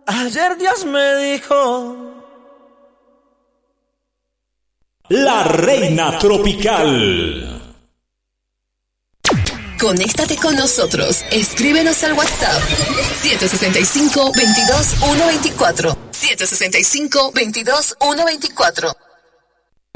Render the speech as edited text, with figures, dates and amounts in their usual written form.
Ayer Dios me dijo. La Reina Tropical. Conéctate con nosotros. Escríbenos al WhatsApp 765-22-124. 765-22-124.